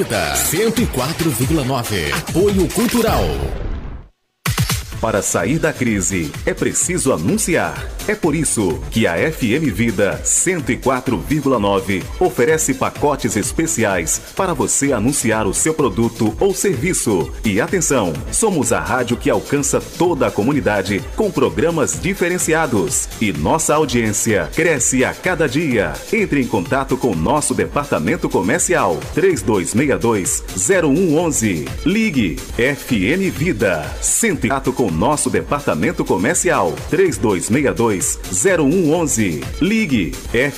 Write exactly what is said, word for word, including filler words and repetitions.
cento e quatro vírgula nove. Apoio Cultural. Para sair da crise, é preciso anunciar. É por isso que a F M Vida cento e quatro vírgula nove oferece pacotes especiais para você anunciar o seu produto ou serviço. E atenção, somos a rádio que alcança toda a comunidade com programas diferenciados. E nossa audiência cresce a cada dia. Entre em contato com nosso departamento comercial três dois seis dois, zero um um um. Ligue F M Vida cento e quatro com nosso departamento comercial três dois seis dois, zero um um um. Ligue F